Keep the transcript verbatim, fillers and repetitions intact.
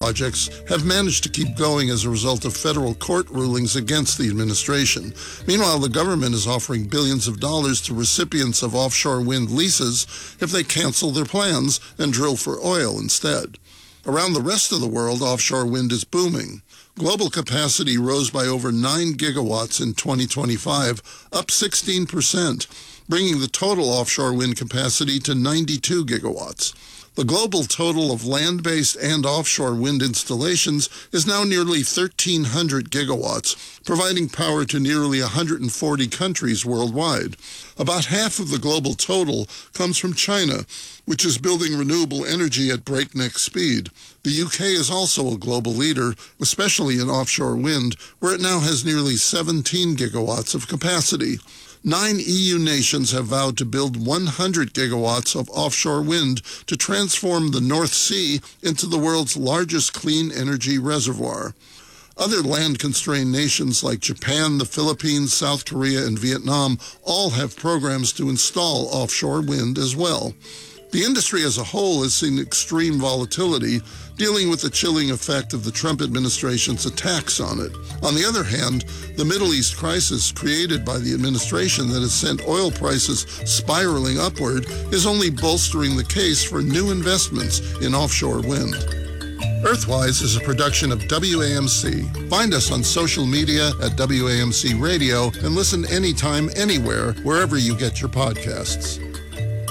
projects have managed to keep going as a result of federal court rulings against the administration. Meanwhile, the government is offering billions of dollars to recipients of offshore wind leases if they cancel their plans and drill for oil instead. Around the rest of the world, offshore wind is booming. Global capacity rose by over nine gigawatts in twenty twenty-five, up sixteen percent, bringing the total offshore wind capacity to ninety-two gigawatts. The global total of land-based and offshore wind installations is now nearly thirteen hundred gigawatts, providing power to nearly one hundred forty countries worldwide. About half of the global total comes from China, which is building renewable energy at breakneck speed. The U K is also a global leader, especially in offshore wind, where it now has nearly seventeen gigawatts of capacity. Nine E U nations have vowed to build one hundred gigawatts of offshore wind to transform the North Sea into the world's largest clean energy reservoir. Other land-constrained nations like Japan, the Philippines, South Korea, and Vietnam all have programs to install offshore wind as well. The industry as a whole has seen extreme volatility, dealing with the chilling effect of the Trump administration's attacks on it. On the other hand, the Middle East crisis created by the administration that has sent oil prices spiraling upward is only bolstering the case for new investments in offshore wind. Earthwise is a production of W A M C. Find us on social media at W A M C Radio and listen anytime, anywhere, wherever you get your podcasts.